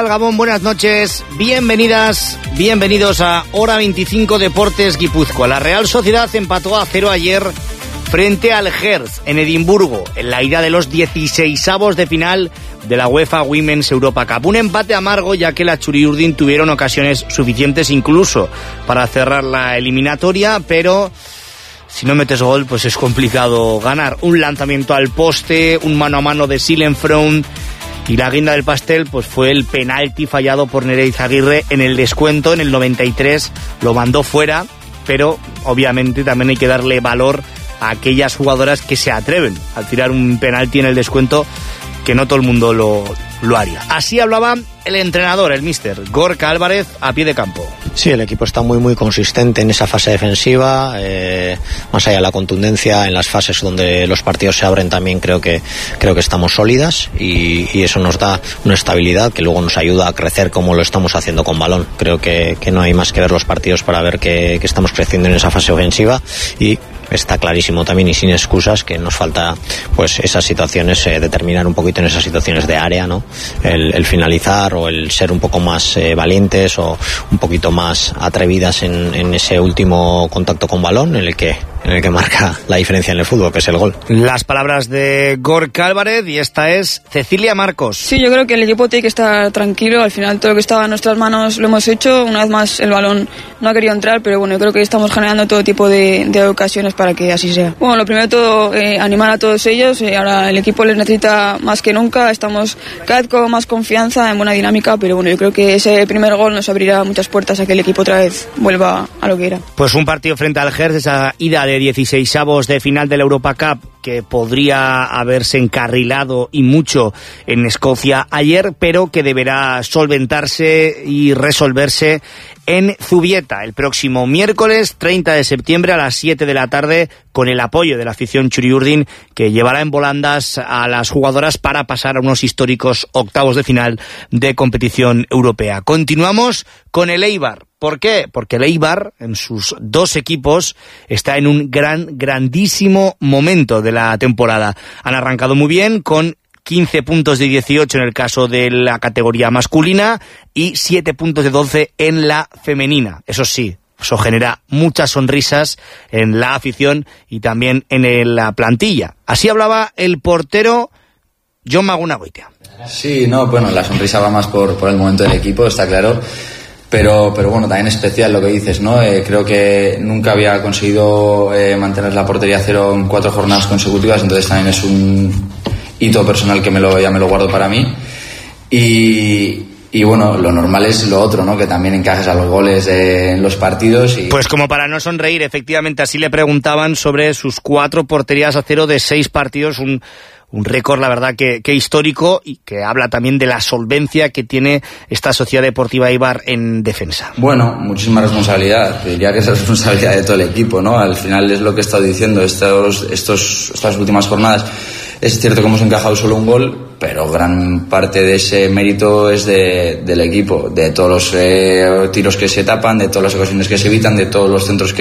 Gabón, buenas noches, bienvenidas, bienvenidos a Hora 25 Deportes Guipúzcoa. La Real Sociedad empató a 0 ayer frente al Hertz en Edimburgo, en la ida de los 16avos de final de la UEFA Women's Europa Cup. Un empate amargo, ya que las Txuri-Urdin tuvieron ocasiones suficientes incluso para cerrar la eliminatoria, pero si no metes gol, pues es complicado ganar. Un lanzamiento al poste, un mano a mano de Silenfrown, y la guinda del pastel pues fue el penalti fallado por Nerea Izaguirre en el descuento, en el 93, lo mandó fuera, pero obviamente también hay que darle valor a aquellas jugadoras que se atreven a tirar un penalti en el descuento, que no todo el mundo lo haría. Así hablaba el entrenador, el míster Gorka Álvarez, a pie de campo. Sí, el equipo está muy consistente en esa fase defensiva, más allá de la contundencia, en las fases donde los partidos se abren también creo que estamos sólidas y eso nos da una estabilidad que luego nos ayuda a crecer como lo estamos haciendo con balón. Creo que no hay más que ver los partidos para ver que estamos creciendo en esa fase ofensiva, y está clarísimo también y sin excusas que nos falta pues esas situaciones, determinar un poquito en esas situaciones de área, ¿no? El finalizar o el ser un poco más valientes o un poquito más atrevidas en ese último contacto con balón en el que marca la diferencia en el fútbol, que es el gol. Las palabras de Gorka Álvarez, y esta es Cecilia Marcos. Sí, yo creo que el equipo tiene que estar tranquilo. Al final todo lo que estaba en nuestras manos lo hemos hecho. Una vez más el balón no ha querido entrar, pero bueno, yo creo que estamos generando todo tipo de ocasiones para que así sea. Bueno, lo primero de todo, animar a todos ellos. Ahora el equipo les necesita más que nunca. Estamos cada vez con más confianza, en buena dinámica, pero bueno, yo creo que ese primer gol nos abrirá muchas puertas a que el equipo otra vez vuelva a lo que era. Pues un partido frente al Hertz, esa ida de 16avos de final de la Europa Cup, que podría haberse encarrilado y mucho en Escocia ayer, pero que deberá solventarse y resolverse en Zubieta el próximo miércoles 30 de septiembre a las 7 de la tarde, con el apoyo de la afición Txuri-Urdin, que llevará en volandas a las jugadoras para pasar a unos históricos octavos de final de competición europea. Continuamos con el Eibar. ¿Por qué? Porque el Eibar, en sus dos equipos, está en un grandísimo momento de la temporada. Han arrancado muy bien, con 15 puntos de 18 en el caso de la categoría masculina y 7 puntos de 12 en la femenina. Eso sí, eso genera muchas sonrisas en la afición y también en la plantilla. Así hablaba el portero Jon Magunagoitia. Sí, bueno, la sonrisa va más por el momento del equipo, está claro. Pero bueno, también especial lo que dices, ¿no? Creo que nunca había conseguido mantener la portería a cero en 4 jornadas consecutivas, entonces también es un hito personal que ya me lo guardo para mí. Y bueno, lo normal es lo otro, ¿no? Que también encajes a los goles en los partidos. Pues como para no sonreír, efectivamente, así le preguntaban sobre sus 4 porterías a cero de 6 partidos, un récord, la verdad, que histórico, y que habla también de la solvencia que tiene esta Sociedad Deportiva Eibar en defensa. Bueno, muchísima responsabilidad. Diría que es la responsabilidad de todo el equipo, ¿no? Al final es lo que he estado diciendo estas últimas jornadas. Es cierto que hemos encajado solo un gol, pero gran parte de ese mérito es del equipo, de todos los tiros que se tapan, de todas las ocasiones que se evitan, de todos los centros que